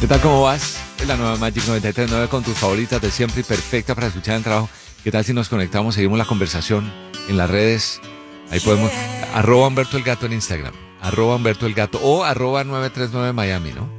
¿Qué tal? ¿Cómo vas? Es la nueva Magic 93.9 con tus favoritas de siempre y perfecta para escuchar en el trabajo. ¿Qué tal si nos conectamos, seguimos la conversación en las redes? Ahí podemos, @Humberto el Gato en Instagram, @Humberto el Gato o @939 Miami, ¿no?